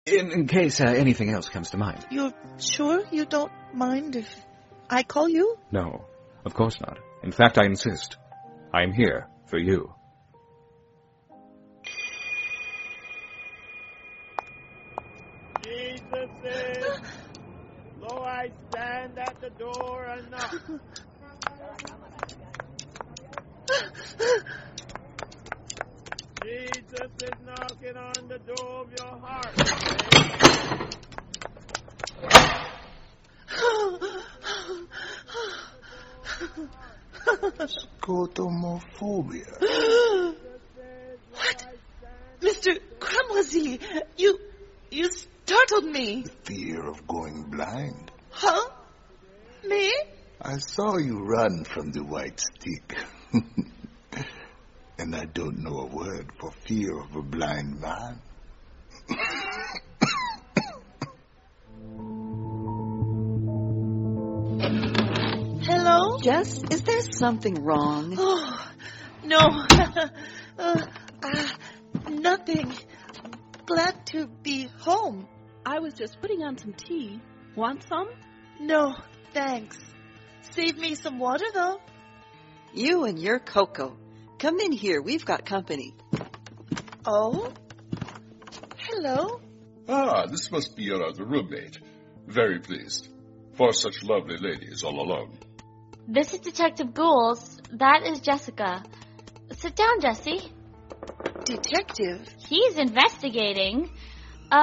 In case anything else comes to mind. You're sure you don't mind if I call you? No, of course not. In fact, I insist. I am here for you. Jesus said, lo, I stand at the door and knock. Jesus is knocking on the door of your heart. Scotomophobia. What? Mr. Cramoisy, you startled me. The fear of going blind. Huh? Me? I saw you run from the white stick. And I don't know a word for fear of a blind man. Hello? Jess, is there something wrong? Oh, no. Nothing. Glad to be home. I was just putting on some tea. Want some? No, thanks. Save me some water, though. You and your cocoa. Come in here. We've got company. Oh? Hello? Ah, this must be your other roommate. Very pleased. 4 such lovely ladies all alone. This is Detective Ghouls. That is Jessica. Sit down, Jesse. Detective? He's investigating. What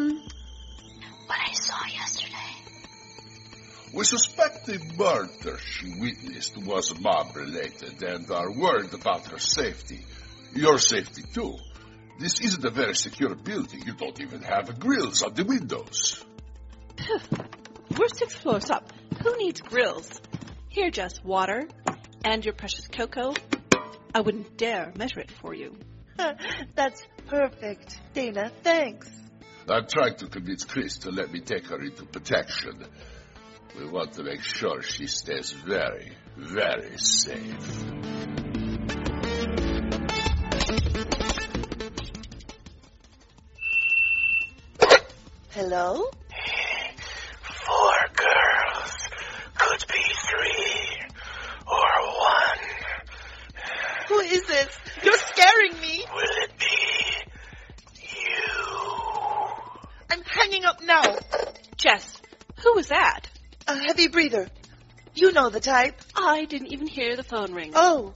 I saw yesterday. We suspect the murder she witnessed was mob-related and are worried about her safety. Your safety, too. This isn't a very secure building. You don't even have grills on the windows. We're 6 floors up. Who needs grills? Here, Jess, water and your precious cocoa. I wouldn't dare measure it for you. That's perfect. Dana, thanks. I'm trying to convince Chris to let me take her into protection. We want to make sure she stays very, very safe. Hello? 4 girls. Could be 3 or 1. Who is this? You're scaring me. Will it be you? I'm hanging up now. Jess, who was that? A heavy breather. You know the type. I didn't even hear the phone ring. Oh,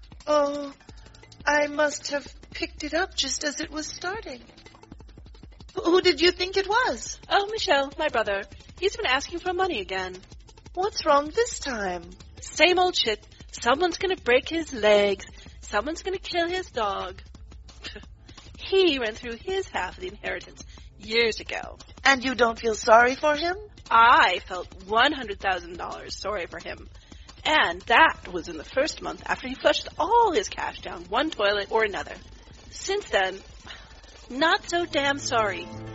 I must have picked it up just as it was starting. Who did you think it was? Oh, Michel, my brother. He's been asking for money again. What's wrong this time? Same old shit. Someone's gonna break his legs. Someone's gonna kill his dog. He ran through his half of the inheritance years ago. And you don't feel sorry for him? I felt $100,000 sorry for him. And that was in the first month after he flushed all his cash down one toilet or another. Since then, not so damn sorry.